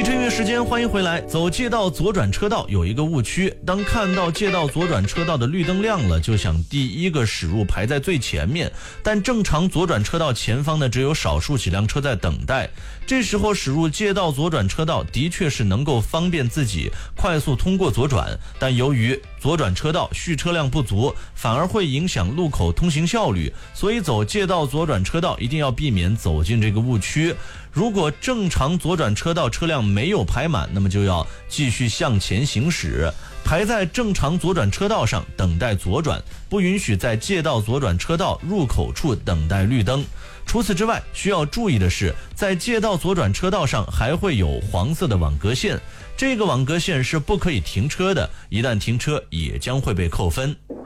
汽车音乐时间，欢迎回来。走借道左转车道有一个误区，当看到借道左转车道的绿灯亮了，就想第一个驶入排在最前面，但正常左转车道前方呢只有少数几辆车在等待。这时候驶入借道左转车道的确是能够方便自己快速通过左转，但由于左转车道续车辆不足，反而会影响路口通行效率，所以走借道左转车道一定要避免走进这个误区。如果正常左转车道车辆没有排满，那么就要继续向前行驶，排在正常左转车道上等待左转，不允许在借道左转车道入口处等待绿灯。除此之外，需要注意的是，在借道左转车道上还会有黄色的网格线，这个网格线是不可以停车的，一旦停车也将会被扣分。